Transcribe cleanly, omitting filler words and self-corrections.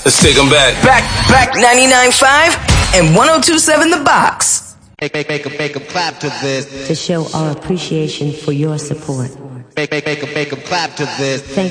Let's take them back. Back 99.5 and 102.7 The Box. Make them clap to this. To show our appreciation for your support. Make them clap to this. Thank